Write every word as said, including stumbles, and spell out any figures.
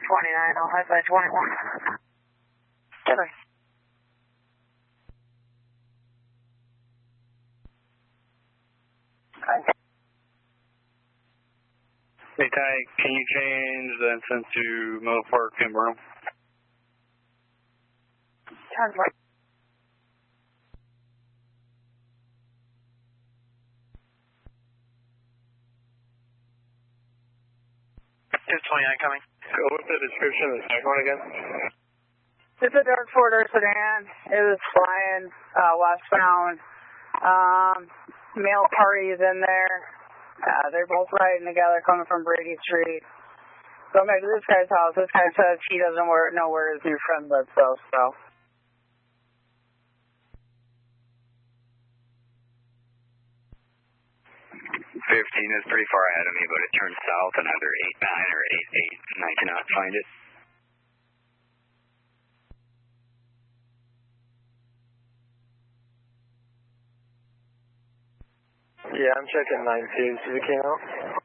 twenty-nine, I'll head by twenty-one. Sorry. Okay. Hey, Ty, can you change the incident to Middle Park and Broome? ten four. two twenty-nine coming. So what's the description of the second one again? It's a dark four-door sedan. It was flying uh, westbound. Um, male parties in there. Uh, they're both riding together coming from Brady Street. Going back to this guy's house. This guy says he doesn't know where his new friend lives, though, so. fifteen is pretty far ahead of me, but it turns south on either eight nine or eight eight, and I cannot find it. Yeah, I'm checking nine two. See if it came out.